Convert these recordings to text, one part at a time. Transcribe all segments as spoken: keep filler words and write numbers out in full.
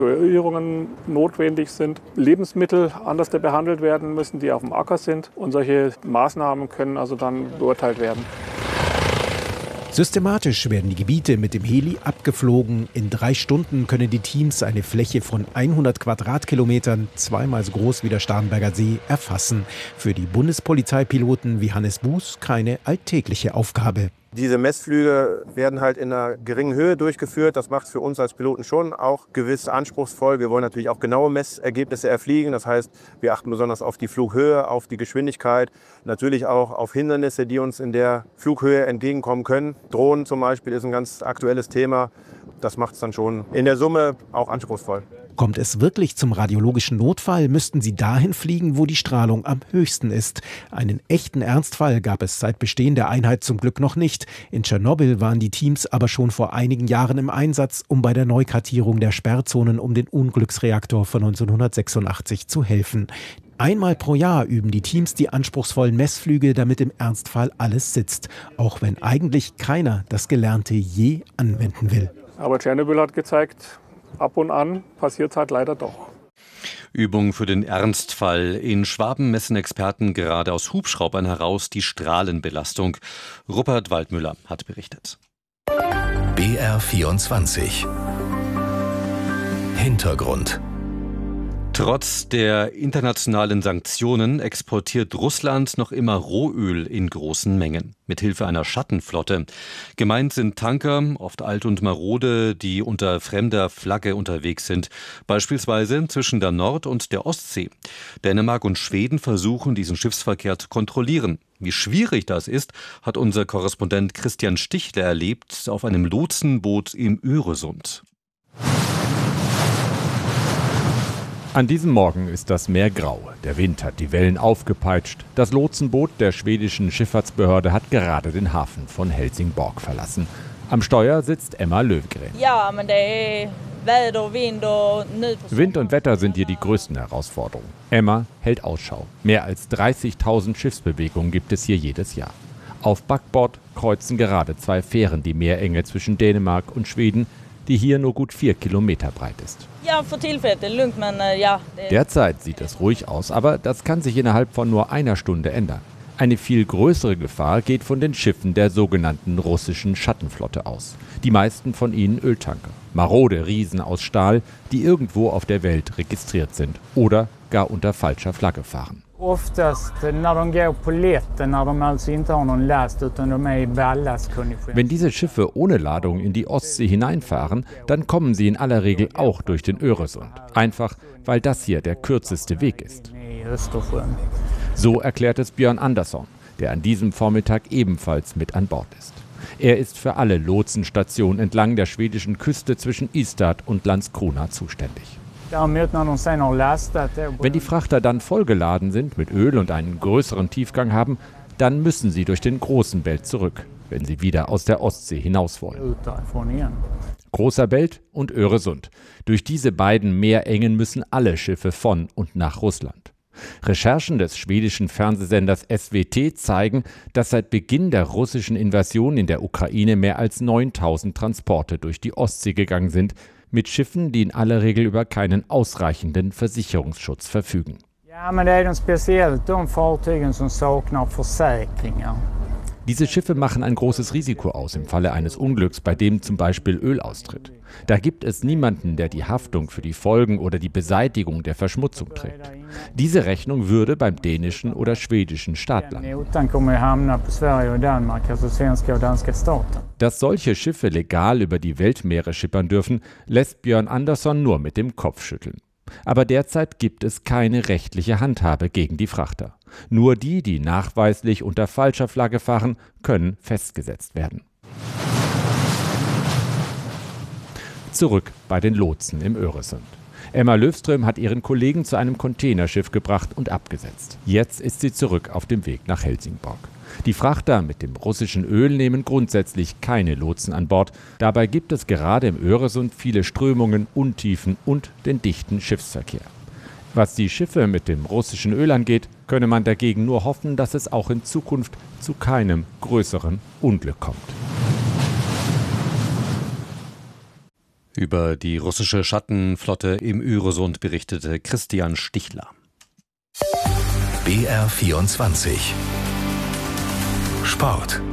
Irrigierungen notwendig sind, Lebensmittel anders behandelt werden müssen, die auf dem Acker sind. Und solche Maßnahmen können also dann beurteilt werden. Systematisch werden die Gebiete mit dem Heli abgeflogen. In drei Stunden können die Teams eine Fläche von hundert Quadratkilometern, zweimal so groß wie der Starnberger See, erfassen. Für die Bundespolizeipiloten wie Hannes Buß keine alltägliche Aufgabe. Diese Messflüge werden halt in einer geringen Höhe durchgeführt. Das macht es für uns als Piloten schon auch gewiss anspruchsvoll. Wir wollen natürlich auch genaue Messergebnisse erfliegen. Das heißt, wir achten besonders auf die Flughöhe, auf die Geschwindigkeit, natürlich auch auf Hindernisse, die uns in der Flughöhe entgegenkommen können. Drohnen zum Beispiel ist ein ganz aktuelles Thema. Das macht es dann schon in der Summe auch anspruchsvoll. Kommt es wirklich zum radiologischen Notfall, müssten sie dahin fliegen, wo die Strahlung am höchsten ist. Einen echten Ernstfall gab es seit Bestehen der Einheit zum Glück noch nicht. In Tschernobyl waren die Teams aber schon vor einigen Jahren im Einsatz, um bei der Neukartierung der Sperrzonen um den Unglücksreaktor von neunzehnhundertsechsundachtzig zu helfen. Einmal pro Jahr üben die Teams die anspruchsvollen Messflüge, damit im Ernstfall alles sitzt. Auch wenn eigentlich keiner das Gelernte je anwenden will. Aber Tschernobyl hat gezeigt, ab und an passiert es halt leider doch. Übung für den Ernstfall. In Schwaben messen Experten gerade aus Hubschraubern heraus die Strahlenbelastung. Rupert Waldmüller hat berichtet. B R vierundzwanzig Hintergrund. Trotz der internationalen Sanktionen exportiert Russland noch immer Rohöl in großen Mengen. Mithilfe einer Schattenflotte. Gemeint sind Tanker, oft alt und marode, die unter fremder Flagge unterwegs sind. Beispielsweise zwischen der Nord- und der Ostsee. Dänemark und Schweden versuchen, diesen Schiffsverkehr zu kontrollieren. Wie schwierig das ist, hat unser Korrespondent Christian Stichler erlebt auf einem Lotsenboot im Öresund. An diesem Morgen ist das Meer grau. Der Wind hat die Wellen aufgepeitscht. Das Lotsenboot der schwedischen Schifffahrtsbehörde hat gerade den Hafen von Helsingborg verlassen. Am Steuer sitzt Emma Löwgren. Ja, men det Wetter und Wind und Wind und Wetter sind hier die größten Herausforderungen. Emma hält Ausschau. Mehr als dreißigtausend Schiffsbewegungen gibt es hier jedes Jahr. Auf Backbord kreuzen gerade zwei Fähren die Meerenge zwischen Dänemark und Schweden, die hier nur gut vier Kilometer breit ist. Ja, für tillfället lugnt, men ja. Derzeit sieht es ruhig aus, aber das kann sich innerhalb von nur einer Stunde ändern. Eine viel größere Gefahr geht von den Schiffen der sogenannten russischen Schattenflotte aus. Die meisten von ihnen Öltanker. Marode Riesen aus Stahl, die irgendwo auf der Welt registriert sind oder gar unter falscher Flagge fahren. Wenn diese Schiffe ohne Ladung in die Ostsee hineinfahren, dann kommen sie in aller Regel auch durch den Öresund. Einfach, weil das hier der kürzeste Weg ist. So erklärt es Björn Andersson, der an diesem Vormittag ebenfalls mit an Bord ist. Er ist für alle Lotsenstationen entlang der schwedischen Küste zwischen Ystad und Landskrona zuständig. Wenn die Frachter dann vollgeladen sind mit Öl und einen größeren Tiefgang haben, dann müssen sie durch den großen Belt zurück, wenn sie wieder aus der Ostsee hinaus wollen. Großer Belt und Öresund. Durch diese beiden Meerengen müssen alle Schiffe von und nach Russland. Recherchen des schwedischen Fernsehsenders S W T zeigen, dass seit Beginn der russischen Invasion in der Ukraine mehr als neuntausend Transporte durch die Ostsee gegangen sind, mit Schiffen, die in aller Regel über keinen ausreichenden Versicherungsschutz verfügen. Ja, men det är speciellt de fartygen som saknar försäkringar. Diese Schiffe machen ein großes Risiko aus im Falle eines Unglücks, bei dem zum Beispiel Öl austritt. Da gibt es niemanden, der die Haftung für die Folgen oder die Beseitigung der Verschmutzung trägt. Diese Rechnung würde beim dänischen oder schwedischen Staat landen. Dass solche Schiffe legal über die Weltmeere schippern dürfen, lässt Björn Andersson nur mit dem Kopf schütteln. Aber derzeit gibt es keine rechtliche Handhabe gegen die Frachter. Nur die, die nachweislich unter falscher Flagge fahren, können festgesetzt werden. Zurück bei den Lotsen im Öresund. Emma Löwström hat ihren Kollegen zu einem Containerschiff gebracht und abgesetzt. Jetzt ist sie zurück auf dem Weg nach Helsingborg. Die Frachter mit dem russischen Öl nehmen grundsätzlich keine Lotsen an Bord. Dabei gibt es gerade im Öresund viele Strömungen, Untiefen und den dichten Schiffsverkehr. Was die Schiffe mit dem russischen Öl angeht, könne man dagegen nur hoffen, dass es auch in Zukunft zu keinem größeren Unglück kommt. Über die russische Schattenflotte im Öresund berichtete Christian Stichler. B R vierundzwanzig Sport.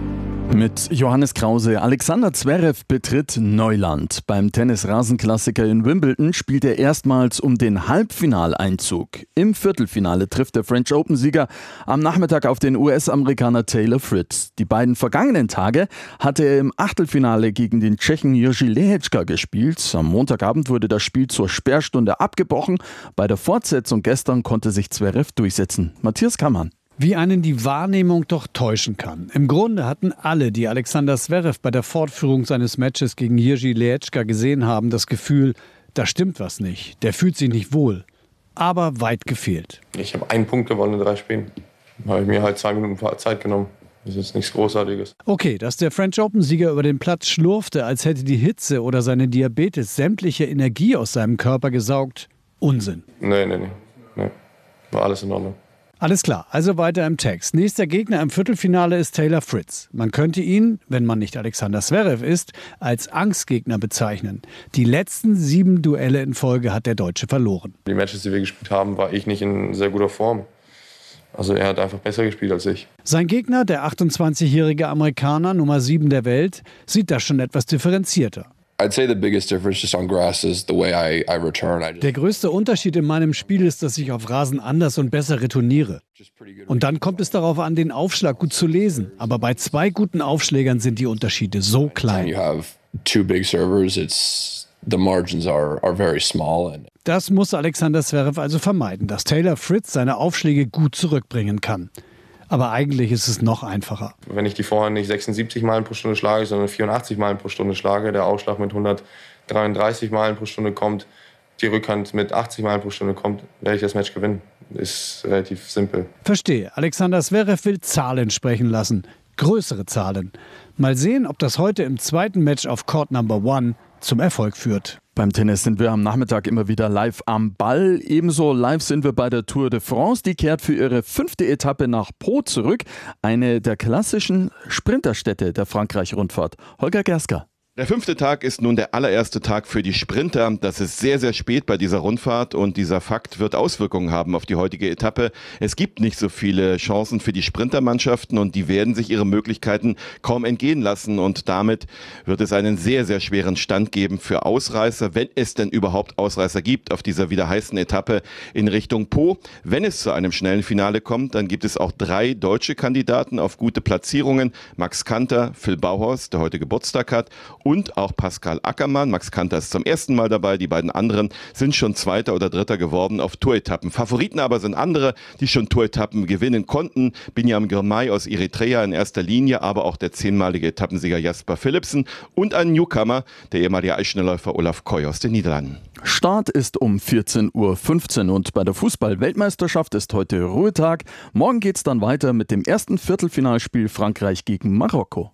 Mit Johannes Krause. Alexander Zverev betritt Neuland. Beim Tennis-Rasenklassiker in Wimbledon spielt er erstmals um den Halbfinaleinzug. Im Viertelfinale trifft der French Open-Sieger am Nachmittag auf den U S-Amerikaner Taylor Fritz. Die beiden vergangenen Tage hatte er im Achtelfinale gegen den Tschechen Jiří Lehečka gespielt. Am Montagabend wurde das Spiel zur Sperrstunde abgebrochen. Bei der Fortsetzung gestern konnte sich Zverev durchsetzen. Matthias Kammann. Wie einen die Wahrnehmung doch täuschen kann. Im Grunde hatten alle, die Alexander Zverev bei der Fortführung seines Matches gegen Jiří Lehečka gesehen haben, das Gefühl, da stimmt was nicht. Der fühlt sich nicht wohl. Aber weit gefehlt. Ich habe einen Punkt gewonnen in drei Spielen. Da habe ich mir halt zwei Minuten Zeit genommen. Das ist nichts Großartiges. Okay, dass der French Open-Sieger über den Platz schlurfte, als hätte die Hitze oder seine Diabetes sämtliche Energie aus seinem Körper gesaugt. Unsinn. Nee, nee, nee. nee. War alles in Ordnung. Alles klar, also weiter im Text. Nächster Gegner im Viertelfinale ist Taylor Fritz. Man könnte ihn, wenn man nicht Alexander Zverev ist, als Angstgegner bezeichnen. Die letzten sieben Duelle in Folge hat der Deutsche verloren. Die Matches, die wir gespielt haben, war ich nicht in sehr guter Form. Also er hat einfach besser gespielt als ich. Sein Gegner, der achtundzwanzigjährige Amerikaner, Nummer sieben der Welt, sieht das schon etwas differenzierter. I'd say the biggest difference just on grass is the way I, I return. I just Der größte Unterschied in meinem Spiel ist, dass ich auf Rasen anders und besser retourniere. Und dann kommt es darauf an, den Aufschlag gut zu lesen. Aber bei zwei guten Aufschlägern sind die Unterschiede so klein. you have two big servers, it's the margins are are very small. And Das muss Alexander Zverev also vermeiden, dass Taylor Fritz seine Aufschläge gut zurückbringen kann. Aber eigentlich ist es noch einfacher. Wenn ich die Vorhand nicht sechsundsiebzig Meilen pro Stunde schlage, sondern vierundachtzig Meilen pro Stunde schlage, der Aufschlag mit hundertdreiunddreißig Meilen pro Stunde kommt, die Rückhand mit achtzig Meilen pro Stunde kommt, werde ich das Match gewinnen. Ist relativ simpel. Verstehe. Alexander Zverev will Zahlen sprechen lassen. Größere Zahlen. Mal sehen, ob das heute im zweiten Match auf Court Number One zum Erfolg führt. Beim Tennis sind wir am Nachmittag immer wieder live am Ball. Ebenso live sind wir bei der Tour de France. Die kehrt für ihre fünfte Etappe nach Pau zurück. Eine der klassischen Sprinterstädte der Frankreich-Rundfahrt. Holger Gerska. Der fünfte Tag ist nun der allererste Tag für die Sprinter. Das ist sehr, sehr spät bei dieser Rundfahrt und dieser Fakt wird Auswirkungen haben auf die heutige Etappe. Es gibt nicht so viele Chancen für die Sprintermannschaften und die werden sich ihre Möglichkeiten kaum entgehen lassen und damit wird es einen sehr, sehr schweren Stand geben für Ausreißer, wenn es denn überhaupt Ausreißer gibt auf dieser wieder heißen Etappe in Richtung Pau. Wenn es zu einem schnellen Finale kommt, dann gibt es auch drei deutsche Kandidaten auf gute Platzierungen. Max Kanter, Phil Bauhaus, der heute Geburtstag hat, und auch Pascal Ackermann. Max Kanter ist zum ersten Mal dabei. Die beiden anderen sind schon Zweiter oder Dritter geworden auf Touretappen. Favoriten aber sind andere, die schon Touretappen gewinnen konnten. Binyam Girmay aus Eritrea in erster Linie, aber auch der zehnmalige Etappensieger Jasper Philipsen und ein Newcomer, der ehemalige Eisschnellläufer Olaf Koy aus den Niederlanden. Start ist um vierzehn Uhr fünfzehn und bei der Fußball-Weltmeisterschaft ist heute Ruhetag. Morgen geht's dann weiter mit dem ersten Viertelfinalspiel Frankreich gegen Marokko.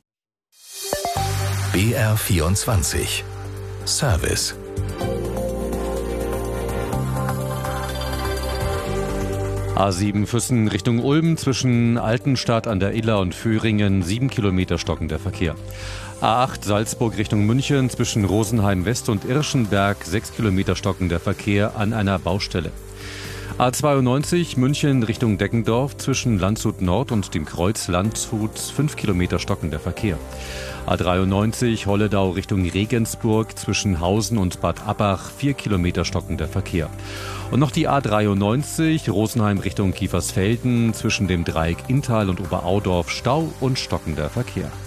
B R vierundzwanzig Service. A sieben Füssen Richtung Ulm zwischen Altenstadt an der Iller und Föhringen, sieben Kilometer stockender Verkehr. A acht Salzburg Richtung München zwischen Rosenheim West und Irschenberg, sechs Kilometer stockender Verkehr an einer Baustelle. A zweiundneunzig München Richtung Deggendorf zwischen Landshut Nord und dem Kreuz Landshut, fünf Kilometer stockender Verkehr. A dreiundneunzig Holledau Richtung Regensburg zwischen Hausen und Bad Abbach, vier Kilometer stockender Verkehr. Und noch die A dreiundneunzig Rosenheim Richtung Kiefersfelden zwischen dem Dreieck Inntal und Oberaudorf, Stau und stockender Verkehr.